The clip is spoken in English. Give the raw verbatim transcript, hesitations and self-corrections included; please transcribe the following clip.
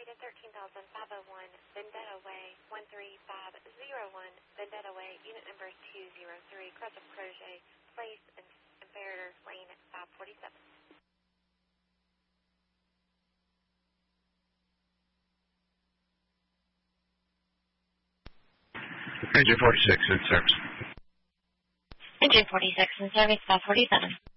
to thirteen thousand five oh one Vendetta Way, one three five zero one Vendetta Way, unit number two zero three, Cross of Crochet Place, and Imperator Lane five forty-seven. Engine forty-six in service. Engine forty-six in service, five forty-seven.